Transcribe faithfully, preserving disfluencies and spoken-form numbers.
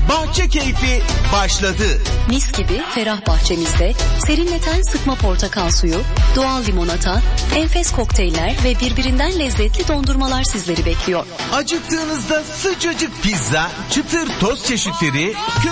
Bahçe Keyfi başladı. Mis gibi ferah bahçemizde serinleten sıkma portakal suyu, doğal limonata, enfes kokteyller ve birbirinden lezzetli dondurmalar sizleri bekliyor. Acıktığınızda sıcacık pizza, çıtır tost çeşitleri,